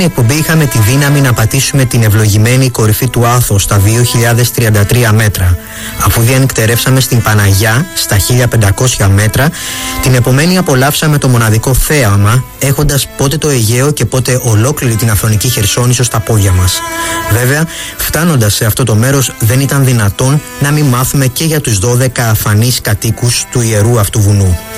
προηγούμενη εκπομπή είχαμε τη δύναμη να πατήσουμε την ευλογημένη κορυφή του Άθος στα 2.033 μέτρα. Αφού διανυκτερεύσαμε στην Παναγιά στα 1.500 μέτρα, την επομένη απολαύσαμε το μοναδικό θέαμα, έχοντας πότε το Αιγαίο και πότε ολόκληρη την Αυθονική Χερσόνησο στα πόδια μας. Βέβαια, φτάνοντας σε αυτό το μέρος, δεν ήταν δυνατόν να μην μάθουμε και για τους 12 αφανείς κατοίκους του ιερού αυτού βουνού.